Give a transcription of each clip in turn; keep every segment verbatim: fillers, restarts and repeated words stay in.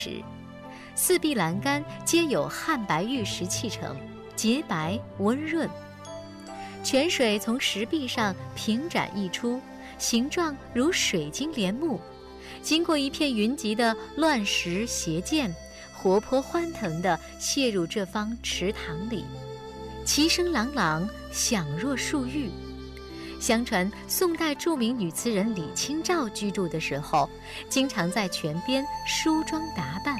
四壁栏杆皆有汉白玉石砌成，洁白温润。泉水从石壁上平展溢出，形状如水晶帘幕，经过一片云集的乱石斜涧，活泼欢腾地泻入这方池塘里，其声朗朗，响若树玉。相传宋代著名女词人李清照居住的时候，经常在泉边梳妆打扮。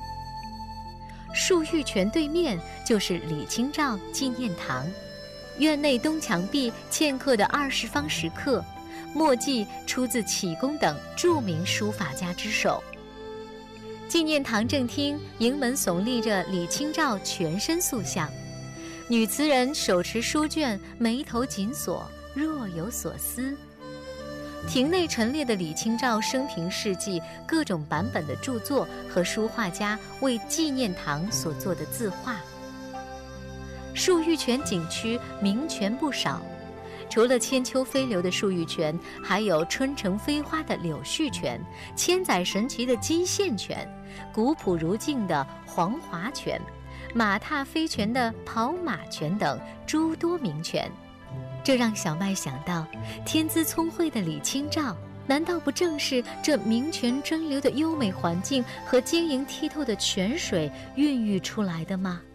漱玉泉对面就是李清照纪念堂，院内东墙壁嵌刻的二十方石刻，墨迹出自启功等著名书法家之手。纪念堂正厅迎门耸立着李清照全身塑像，女词人手持书卷，眉头紧锁，若有所思。亭内陈列的李清照生平事迹各种版本的著作和书画家为纪念堂所做的字画。漱玉泉景区名泉不少，除了千秋飞流的漱玉泉，还有春城飞花的柳絮泉，千载神奇的鸡献泉，古朴如镜的黄华泉，马踏飞泉的跑马泉等诸多名泉。这让小麦想到，天资聪慧的李清照，难道不正是这名泉蒸馏的优美环境和晶莹剔透的泉水孕育出来的吗？